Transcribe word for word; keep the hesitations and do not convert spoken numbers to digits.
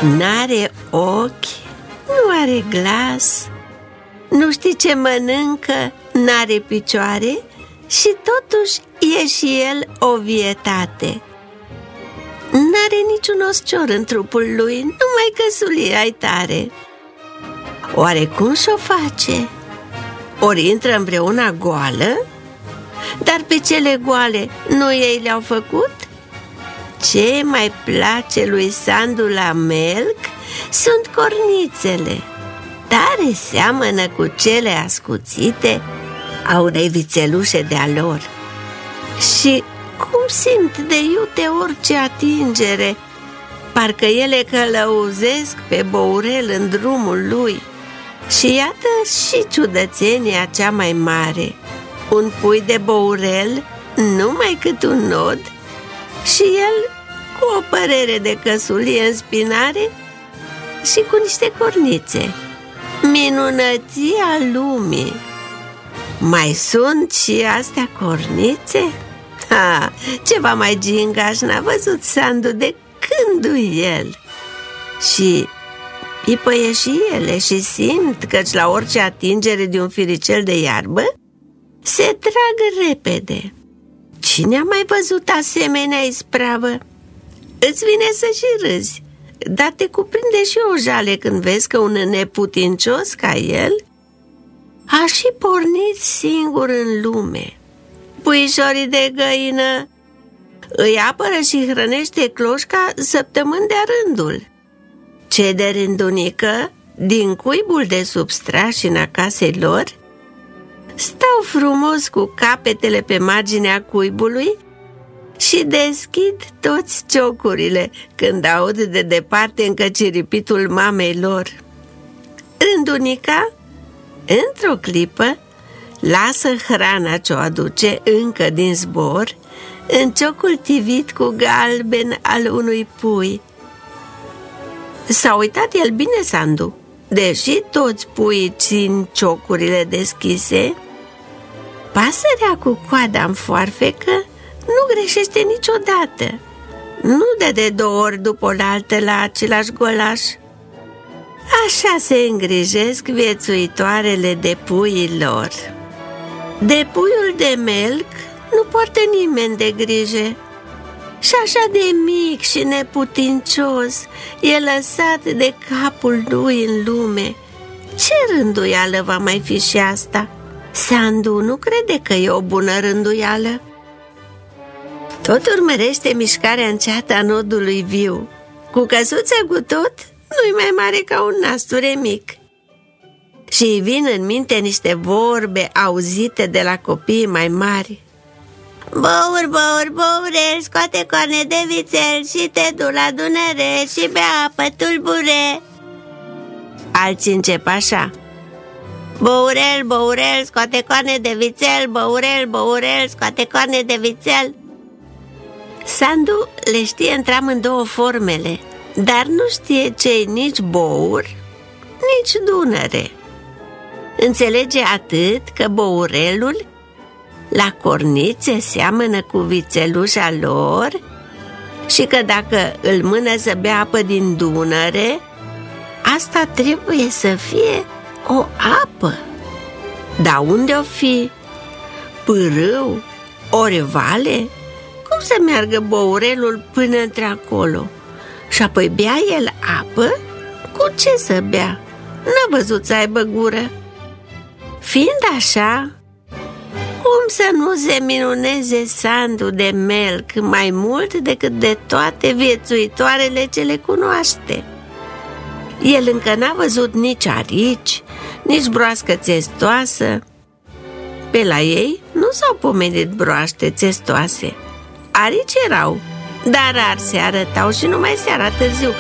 N-are ochi, nu are glas, nu știi ce mănâncă, n-are picioare și totuși e și el o vietate. N-are niciun oscior în trupul lui, numai căsulie-ai tare. Oare cum s-o face? Ori intră împreuna goală? Dar pe cele goale nu ei le-au făcut? Ce mai place lui Sandu la melc sunt cornițele. Tare seamănă cu cele ascuțite a unei vițelușe de-a lor. Și cum simt de iute orice atingere, parcă ele călăuzesc pe Bourel în drumul lui. Și iată și ciudățenia cea mai mare: un pui de Bourel, numai cât un nod, și el cu o părere de căsulie în spinare și cu niște cornițe. Minunăția lumii! Mai sunt și astea cornițe? Ha, ceva mai gingaș n-a văzut Sandu de când el. Și pipăie și ele și simt căci la orice atingere de un firicel de iarbă se trag repede. Cine a mai văzut asemenea ispravă? Îți vine să și râzi, dar te cuprinde și o jale când vezi că un neputincios ca el a și pornit singur în lume. Puișorii de găină îi apără și hrănește cloșca săptămâni de rândul. Cei de rândunică, din cuibul de sub strașina casei lor, stau frumos cu capetele pe marginea cuibului și deschid toți ciocurile când aud de departe încă ciripitul mamei lor. Rândunica, într-o clipă, lasă hrana ce o aduce încă din zbor în ciocul tivit cu galben al unui pui. S-a uitat el bine, Sandu. Deși toți puii țin ciocurile deschise, pasărea cu coada în foarfecă nu greșește niciodată. Nu dă de două ori după oaltă la același golaș. Așa se îngrijesc viețuitoarele de puii lor. De puiul de melc nu poartă nimeni de grijă. Și așa de mic și neputincios e lăsat de capul lui în lume. Ce rânduială va mai fi și asta? Sandu nu crede că e o bună rânduială. Tot urmărește mișcarea înceată a nodului viu. Cu căsuța cu tot, nu-i mai mare ca un nasture mic. Și îi vin în minte niște vorbe auzite de la copiii mai mari. Bour, bour, bourel, scoate coarne de vițel și te du la Dunăre și bea apă tulbure. Alții încep așa: Bourel, bourel, scoate coarne de vițel, bourel, bourel, scoate coarne de vițel. Sandu le știe într-amândouă formele, dar nu știe ce-i nici bour, nici Dunăre. Înțelege atât că bourelul la cornițe seamănă cu vițelușa lor și că dacă îl mână să bea apă din Dunăre, asta trebuie să fie o apă. Dar unde o fi? Pârâu? Ori vale? Cum să meargă bourelul până într-acolo? Și apoi bea el apă? Cu ce să bea? N-a văzut să aibă gură. Fiind așa, cum să nu se minuneze Sandu de melc mai mult decât de toate viețuitoarele ce le cunoaște? El încă n-a văzut nici arici, nici broască țestoasă. Pe la ei nu s-au pomenit broaște țestoase. Arici erau, dar rar se arătau și numai seara târziu,